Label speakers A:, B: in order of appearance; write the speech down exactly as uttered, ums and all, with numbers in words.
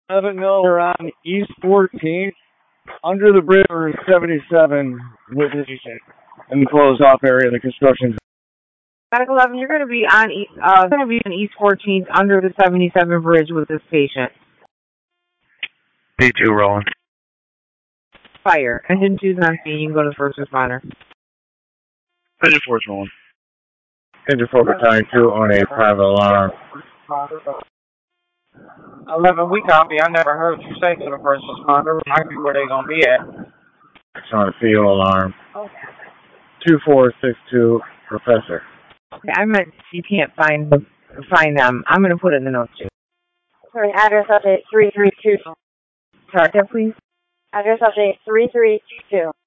A: Seven Miller on East fourteenth, under the bridge or seventy-seven with the in the closed off area of the construction.
B: Medical eleven, you're going to be on uh, going to be on East fourteenth under the seventy-seven bridge with this patient.
C: B two rolling.
B: Fire. Engine two's on scene. You can go to the first responder.
C: Engine four's rolling.
A: Engine four battalion two on a private alarm.
D: eleven, we copy. I never heard you say to the first responder. Remind me where they going to be at.
A: It's on a field alarm. two four six two, Professor.
B: Okay, I meant you can't find the, find them. I'm going to put it in the notes too.
E: Sorry, address update three three two.
B: Sorry, please.
E: Address update three three two two.